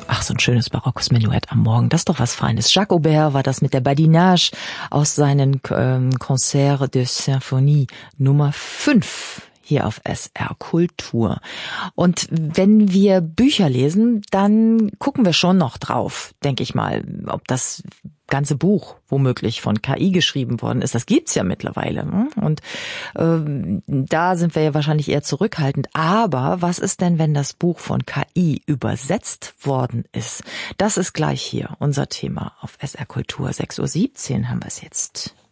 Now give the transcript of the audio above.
Ach, so ein schönes barockes Menuett am Morgen, das ist doch was Feines. Jacques Aubert war das mit der Badinage aus seinen Concert de Symphonie Nummer 5 hier auf SR Kultur. Und wenn wir Bücher lesen, dann gucken wir schon noch drauf, denke ich mal, ob das ganze Buch womöglich von KI geschrieben worden ist. Das gibt's ja mittlerweile. Und da sind wir ja wahrscheinlich eher zurückhaltend. Aber was ist denn, wenn das Buch von KI übersetzt worden ist? Das ist gleich hier unser Thema auf SR Kultur. 6:17 Uhr haben wir es jetzt.